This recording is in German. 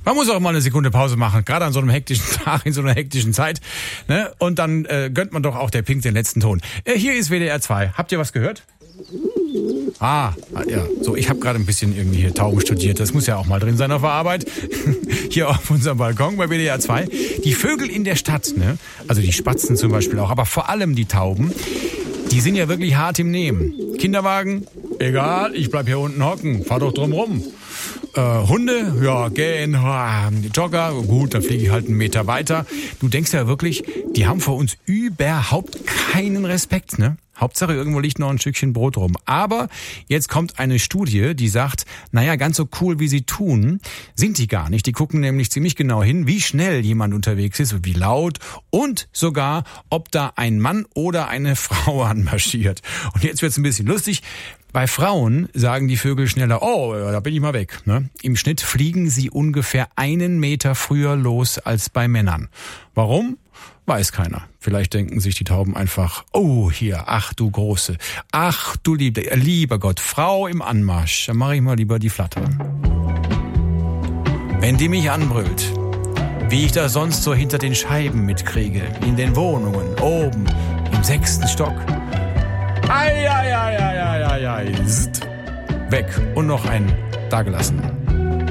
Man muss auch mal eine Sekunde Pause machen, gerade an so einem hektischen Tag, in so einer hektischen Zeit. Ne? Und dann gönnt man doch auch der Pink den letzten Ton. Hier ist WDR 2. Habt ihr was gehört? Ja. So, ich habe gerade ein bisschen irgendwie hier Tauben studiert. Das muss ja auch mal drin sein auf der Arbeit. Hier auf unserem Balkon bei WDR 2. Die Vögel in der Stadt, ne? Also die Spatzen zum Beispiel auch, aber vor allem die Tauben, die sind ja wirklich hart im Nehmen. Kinderwagen, egal, ich bleib hier unten hocken, fahr doch drum rum. Hunde, ja, gehen, Jogger, gut, dann fliege ich halt einen Meter weiter. Du denkst ja wirklich, die haben vor uns überhaupt keinen Respekt, ne? Hauptsache, irgendwo liegt noch ein Stückchen Brot rum. Aber jetzt kommt eine Studie, die sagt, naja, ganz so cool, wie sie tun, sind die gar nicht. Die gucken nämlich ziemlich genau hin, wie schnell jemand unterwegs ist und wie laut und sogar, ob da ein Mann oder eine Frau anmarschiert. Und jetzt wird's ein bisschen lustig. Bei Frauen sagen die Vögel schneller, oh, da bin ich mal weg. Ne? Im Schnitt fliegen sie ungefähr 1 Meter früher los als bei Männern. Warum? Weiß keiner. Vielleicht denken sich die Tauben einfach, oh, hier, ach du Große, ach du lieber Gott, Frau im Anmarsch, dann mache ich mal lieber die Flatter. Wenn die mich anbrüllt, wie ich das sonst so hinter den Scheiben mitkriege, in den Wohnungen, oben, im 6. Stock. Ei, ei, ei, ei, ei, ei, ei. Weg und noch ein dagelassen.